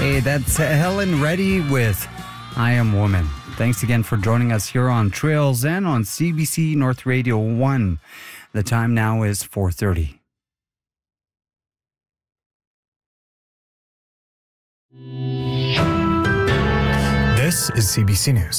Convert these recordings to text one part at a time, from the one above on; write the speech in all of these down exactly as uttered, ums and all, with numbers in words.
Hey, that's Helen Reddy with I Am Woman. Thanks again for joining us here on Trails and on C B C North Radio one. The time now is four thirty. This is C B C News.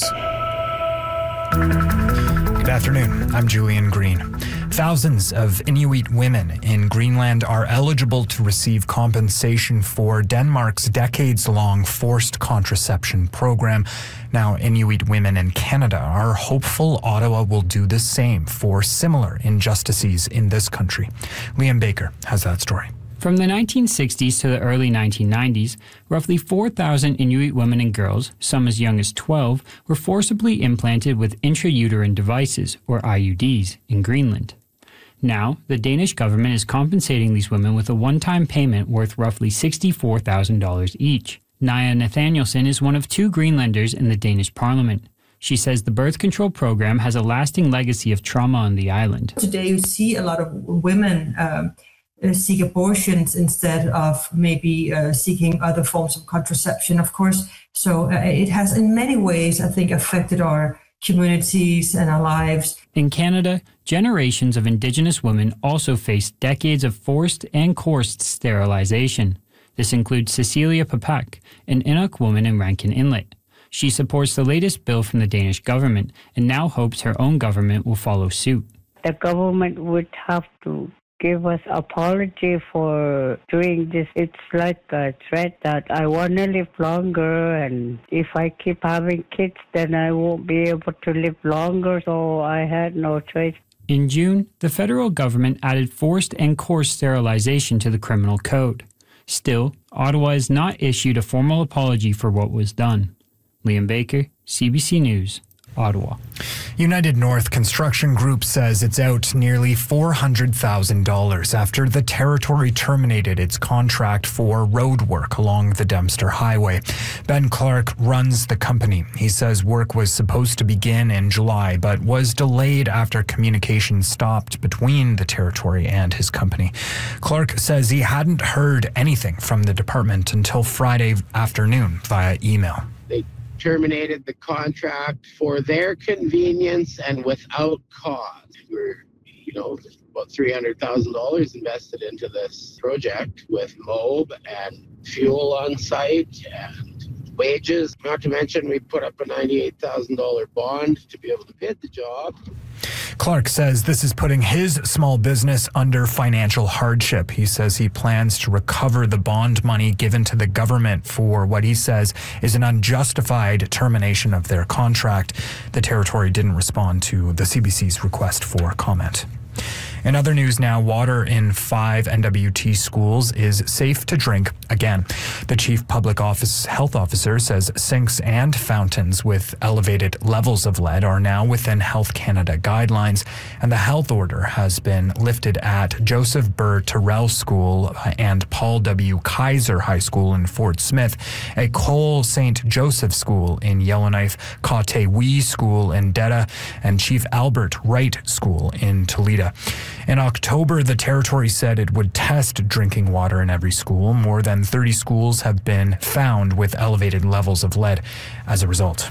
Good afternoon. I'm Julian Green. Thousands of Inuit women in Greenland are eligible to receive compensation for Denmark's decades-long forced contraception program. Now, Inuit women in Canada are hopeful Ottawa will do the same for similar injustices in this country. Liam Baker has that story. From the nineteen sixties to the early nineteen nineties, roughly four thousand Inuit women and girls, some as young as twelve, were forcibly implanted with intrauterine devices, or I U Ds, in Greenland. Now, the Danish government is compensating these women with a one-time payment worth roughly sixty-four thousand dollars each. Naya Nathanielsen is one of two Greenlanders in the Danish parliament. She says the birth control program has a lasting legacy of trauma on the island. Today you see a lot of women um, Uh, seek abortions instead of maybe uh, seeking other forms of contraception, of course. So uh, it has in many ways, I think, affected our communities and our lives. In Canada, generations of Indigenous women also face decades of forced and coerced sterilization. This includes Cecilia Papak, an Inuk woman in Rankin Inlet. She supports the latest bill from the Danish government and now hopes her own government will follow suit. The government would have to give us apology for doing this. It's like a threat that I want to live longer, and if I keep having kids, then I won't be able to live longer, so I had no choice. In June, the federal government added forced and coerced sterilization to the criminal code. Still, Ottawa has not issued a formal apology for what was done. Liam Baker, C B C News, Ottawa. United North Construction Group says it's out nearly four hundred thousand dollars after the territory terminated its contract for road work along the Dempster Highway. Ben Clark runs the company. He says work was supposed to begin in July, but was delayed after communication stopped between the territory and his company. Clark says he hadn't heard anything from the department until Friday afternoon via email. They terminated the contract for their convenience and without cause. We're, you know, about three hundred thousand dollars invested into this project with M O B and fuel on site and wages. Not to mention we put up a ninety-eight thousand dollars bond to be able to bid the job. Clark says this is putting his small business under financial hardship. He says he plans to recover the bond money given to the government for what he says is an unjustified termination of their contract. The territory didn't respond to the C B C's request for comment. In other news now, water in five N W T schools is safe to drink again. The chief public office health officer says sinks and fountains with elevated levels of lead are now within Health Canada guidelines, and the health order has been lifted at Joseph Burr Terrell School and Paul W. Kaiser High School in Fort Smith, a Cole Saint Joseph School in Yellowknife, Kate-Wee School in Detta, and Chief Albert Wright School in Toledo. In October, the territory said it would test drinking water in every school. More than thirty schools have been found with elevated levels of lead as a result.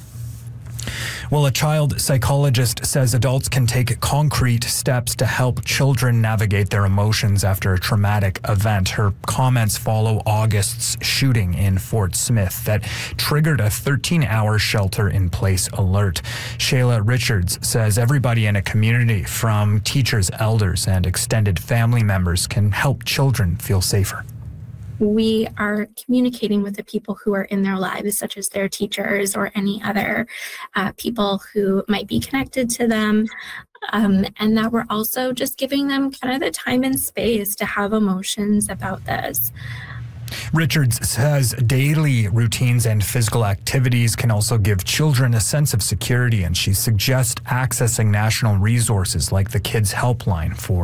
Well, a child psychologist says adults can take concrete steps to help children navigate their emotions after a traumatic event. Her comments follow August's shooting in Fort Smith that triggered a thirteen-hour shelter-in-place alert. Shayla Richards says everybody in a community, from teachers, elders, and extended family members, can help children feel safer. We are communicating with the people who are in their lives, such as their teachers or any other uh, people who might be connected to them. Um, and that we're also just giving them kind of the time and space to have emotions about this. Richards says daily routines and physical activities can also give children a sense of security, and she suggests accessing national resources like the Kids Helpline for